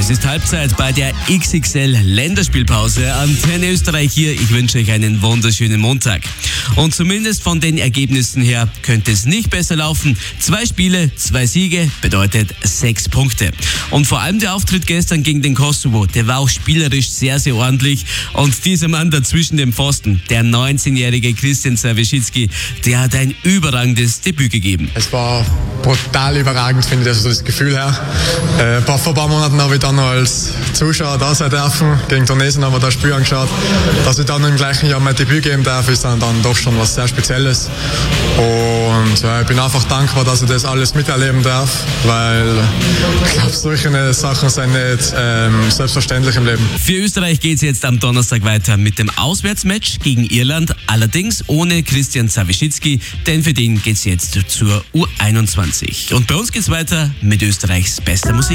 Es ist Halbzeit bei der XXL Länderspielpause. Antenne Österreich hier. Ich wünsche euch einen wunderschönen Montag. Und zumindest von den Ergebnissen her könnte es nicht besser laufen. 2 Spiele, 2 Siege bedeutet 6 Punkte. Und vor allem der Auftritt gestern gegen den Kosovo, der war auch spielerisch sehr, sehr ordentlich. Und dieser Mann dazwischen dem Pfosten, der 19-jährige Christian Savischicki, der hat ein überragendes Debüt gegeben. Es war brutal überragend, finde ich, also das Gefühl her. Vor ein paar Monaten habe ich dann noch als Zuschauer da sein dürfen. Gegen Tunesien haben wir das Spiel angeschaut. Dass ich dann im gleichen Jahr mein Debüt geben darf, ist dann doch schon was sehr Spezielles. Und ich bin einfach dankbar, dass ich das alles miterleben darf, weil ich glaube, solche Sachen sind nicht selbstverständlich im Leben. Für Österreich geht es jetzt am Donnerstag weiter mit dem Auswärtsmatch gegen Irland, allerdings ohne Christian Savischicki, denn für den geht es jetzt zur U21. Und bei uns geht es weiter mit Österreichs bester Musik.